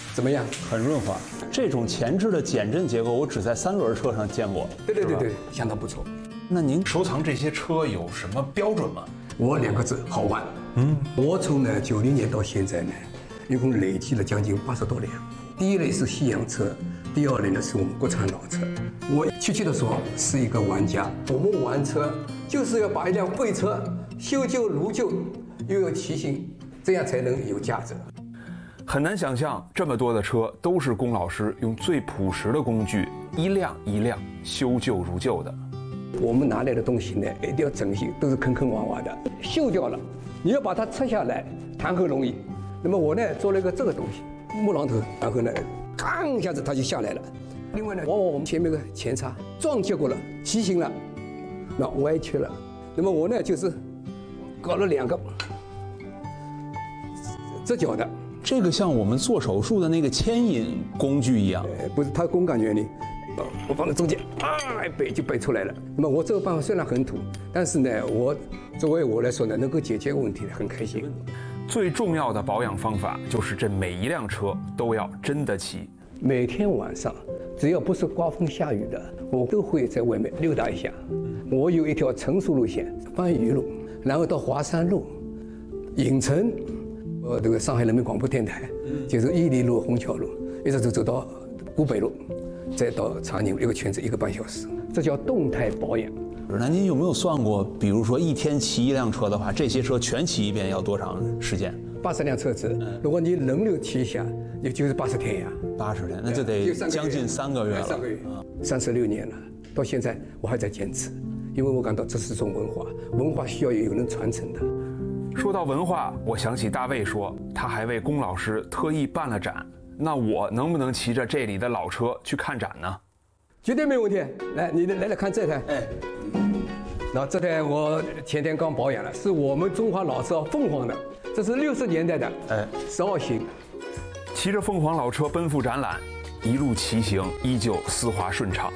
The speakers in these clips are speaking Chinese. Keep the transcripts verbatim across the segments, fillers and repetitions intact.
怎么样？ 很润滑。这种前置的减震结构，我只在三轮车上见过。 对对对对，相当不错。 那您收藏这些车有什么标准吗？ 我两个字：好玩。嗯，我从呢九零年到现在呢，一共累计了将近八十多辆。第一类是西洋车，第二类呢是我们国产老车。我确切的说是一个玩家。我们玩车就是要把一辆废车修旧如旧，又有骑行，这样才能有价值。 很难想象这么多的车都是龚老师用最朴实的工具一辆一辆修旧如旧的。 我们拿来的东西呢，一定要整齐，都是坑坑洼洼的，锈掉了，你要把它拆下来，谈何容易？那么我呢，做了一个这个东西，木榔头，然后呢，吭一下子它就下来了。另外呢，往往我们前面个前叉撞结过了，畸形了，那歪曲了。那么我呢，就是搞了两个折角的。 这个像我们做手术的那个牵引工具一样， 呃，不是它工感原理。我放在中间，啊，一背就背出来了。那么我这个办法虽然很土，但是呢，我作为我来说呢，能够解决问题，很开心。 最重要的保养方法就是这每一辆车都要真得骑。 每天晚上，只要不是刮风下雨的，我都会在外面溜达一下。我有一条成熟路线，番禺路，然后到华山路、影城，呃，这个上海人民广播电台，就是伊犁路、虹桥路，一直走走到古北路。再到长宁一个圈子一个半小时，这叫动态保养。 那您有没有算过，比如说一天骑一辆车的话，这些车全骑一遍要多长时间？ 八十辆车子，如果你轮流骑一下，也就是八十天呀。 八十天，那就得将近三个月了。 三个月，三十六年了，到现在我还在坚持，因为我感到这是一种文化，文化需要有人传承的。 说到文化，我想起大卫说，他还为龚老师特意办了展。那我能不能骑着这里的老车去看展呢？ 绝对没问题。来，你来来看这台。哎，那这台我前天刚保养了，是我们中华老车凤凰的，这是六十年代的，哎，十二型。 骑着凤凰老车奔赴展览，一路骑行依旧丝滑顺畅。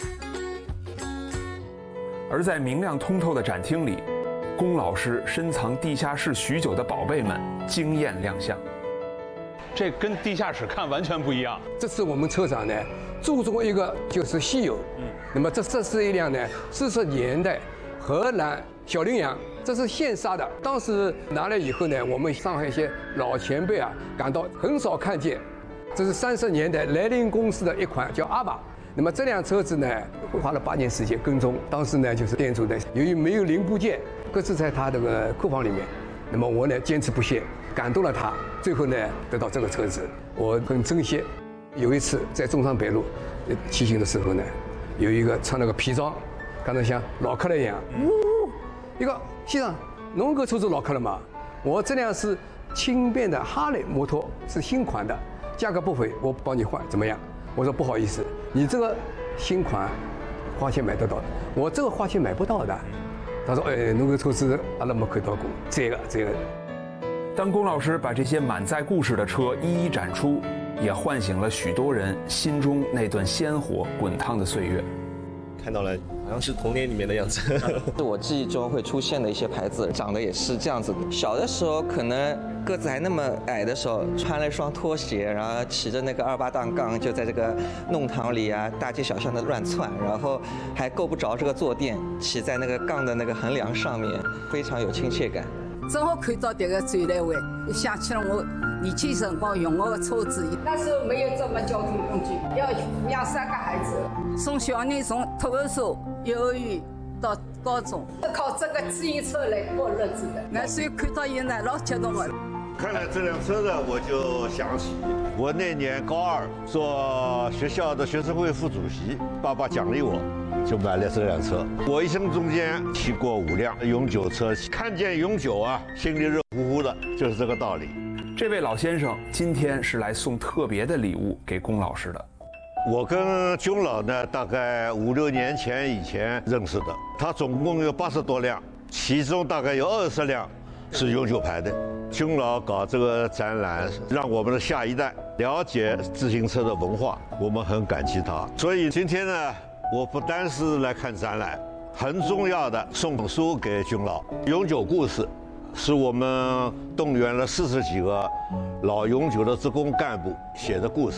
而在明亮通透的展厅里，龚老师深藏地下室许久的宝贝们惊艳亮相。 这跟地下室看完全不一样。 这次我们车展呢，注重一个就是稀有。嗯，那么这这是一辆呢四十年代荷兰小羚羊，这是现杀的。当时拿来以后呢，我们上海一些老前辈啊感到很少看见。这是三十年代莱茵公司的一款叫阿巴。那么这辆车子呢，花了八年时间跟踪。当时呢，就是店主呢，由于没有零部件，搁置在他这个库房里面。那么我呢坚持不懈，感动了他，最后呢得到这个车子，我很珍惜。有一次在中山北路骑行的时候呢，有一个穿了个皮装，刚才像老客了一样，呜，一个先生，侬个车子老客了嘛？我这辆是轻便的哈雷摩托，是新款的，价格不菲，我帮你换，怎么样？我说不好意思，你这个新款花钱买得到的，我这个花钱买不到的。他说：“哎，侬个车子阿拉没看到过，这个这个。” 当龚老师把这些满载故事的车一一展出，也唤醒了许多人心中那段鲜活滚烫的岁月。 看到了，好像是童年里面的样子。 是我记忆中会出现的一些牌子，长得也是这样子的。小的时候可能个子还那么矮的时候，穿了一双拖鞋，然后骑着那个二八档杠，就在这个弄堂里啊、大街小巷的乱窜，然后还够不着这个坐垫，骑在那个杠的那个横梁上面，非常有亲切感。 正好看到这个展览会，想起了我年轻辰光用我的车子。那时候没有这么交通工具，要抚养三个孩子，送小人从托儿所、幼儿园到高中，是靠这个自行车来过日子的。那所以看到现在老激动的。 看了这辆车呢，我就想起我那年高二做学校的学生会副主席，爸爸奖励我，就买了这辆车。我一生中间骑过五辆永久车，看见永久啊，心里热乎乎的，就是这个道理。 这位老先生今天是来送特别的礼物给龚老师的。 我跟龚老呢，大概五六年前以前认识的，他总共有八十多辆，其中大概有二十辆是永久牌的。龚老搞这个展览，让我们的下一代了解自行车的文化，我们很感激他。所以今天呢，我不单是来看展览，很重要的送本书给龚老，《永久故事》， 是我们动员了四十几个老永久的职工干部写的故事。